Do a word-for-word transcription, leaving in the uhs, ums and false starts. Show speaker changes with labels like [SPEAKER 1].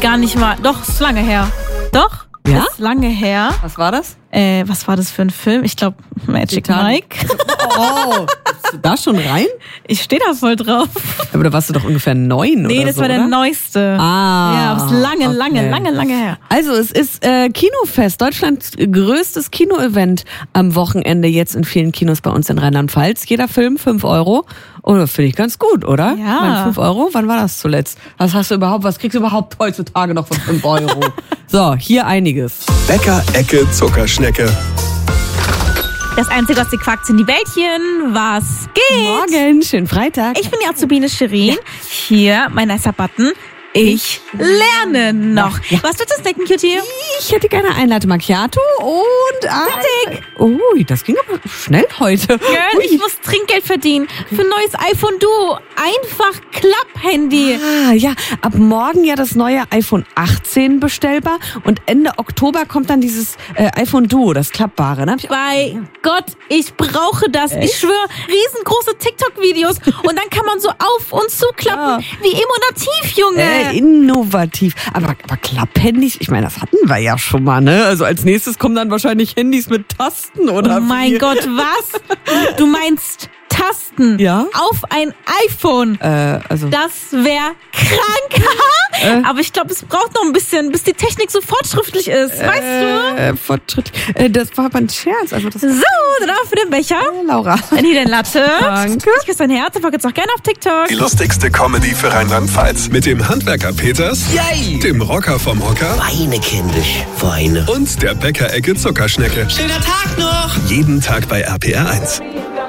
[SPEAKER 1] gar nicht mal. Doch, ist lange her. Doch?
[SPEAKER 2] Ja?
[SPEAKER 1] Ist lange her.
[SPEAKER 2] Was war das?
[SPEAKER 1] Äh, was war das für ein Film? Ich glaube, Magic
[SPEAKER 2] Titanic.
[SPEAKER 1] Mike.
[SPEAKER 2] Oh, bist du da schon rein?
[SPEAKER 1] Ich stehe da voll drauf.
[SPEAKER 2] Aber da warst du doch ungefähr neun
[SPEAKER 1] Nee,
[SPEAKER 2] oder
[SPEAKER 1] das
[SPEAKER 2] so,
[SPEAKER 1] war der
[SPEAKER 2] oder?
[SPEAKER 1] neueste.
[SPEAKER 2] Ah.
[SPEAKER 1] Ja, aber es ist lange,
[SPEAKER 2] okay.
[SPEAKER 1] lange, lange, lange her.
[SPEAKER 2] Also es ist äh, Kinofest, Deutschlands größtes Kinoevent am Wochenende jetzt in vielen Kinos bei uns in Rheinland-Pfalz. Jeder Film fünf Euro. Und das finde ich ganz gut, oder?
[SPEAKER 1] Ja.
[SPEAKER 2] Ich meine, fünf Euro, wann war das zuletzt? Was hast du überhaupt, was kriegst du überhaupt heutzutage noch für fünf Euro? So, hier einiges.
[SPEAKER 3] Bäcker Ecke Zuckerschnecke.
[SPEAKER 1] Das Einzige, was sie quackt, sind die Bällchen. Was geht?
[SPEAKER 2] Morgen, schönen Freitag.
[SPEAKER 1] Ich bin die Azubine Shirin. Hier, mein nicer Button. Ich lerne noch.
[SPEAKER 2] Ja.
[SPEAKER 1] Was willst du snacken, Cutie?
[SPEAKER 2] Ich hätte gerne ein Latte Macchiato und ein... Ui, das ging aber schnell heute.
[SPEAKER 1] Girl,
[SPEAKER 2] Ui.
[SPEAKER 1] ich muss Trinkgeld verdienen. Für ein neues iPhone Duo. Einfach Klapp-Handy.
[SPEAKER 2] Ah, ja, ab morgen ja das neue iPhone achtzehn bestellbar und Ende Oktober kommt dann dieses äh, iPhone Duo, das klappbare. Ne? Hab ich auch-
[SPEAKER 1] Bei Gott, ich brauche das. Ich schwöre, riesengroße TikTok-Videos. Und dann kann man so auf und zuklappen. Wie emotiv, Junge.
[SPEAKER 2] Äh, innovativ. Aber, aber Klapphandys, ich meine, das hatten wir ja schon mal, ne? Also als nächstes kommen dann wahrscheinlich Handys mit Tasten, oder?
[SPEAKER 1] Oh mein
[SPEAKER 2] wie?
[SPEAKER 1] Gott, was? Du meinst Tasten
[SPEAKER 2] Ja.
[SPEAKER 1] auf ein iPhone.
[SPEAKER 2] Äh, also...
[SPEAKER 1] Das wäre krank.
[SPEAKER 2] Äh.
[SPEAKER 1] Aber ich glaube, es braucht noch ein bisschen, bis die Technik so fortschrittlich ist. Weißt du?
[SPEAKER 2] Äh, Fortschritt. Äh, das war aber ein Scherz. Also das
[SPEAKER 1] So, dann auch für den Becher.
[SPEAKER 2] äh, Laura.
[SPEAKER 1] Dann hier dein Latte.
[SPEAKER 2] Danke.
[SPEAKER 1] Ich küsse dein Herz. Folgt jetzt auch gerne auf TikTok.
[SPEAKER 3] Die lustigste Comedy für Rheinland-Pfalz. Mit dem Handwerker Peters,
[SPEAKER 4] Yay!
[SPEAKER 3] dem Rocker vom Hocker
[SPEAKER 4] Weine, kindisch, weine.
[SPEAKER 3] und der Bäcker Ecke Zuckerschnecke.
[SPEAKER 4] Schöner Tag noch!
[SPEAKER 3] Jeden Tag bei R P R eins.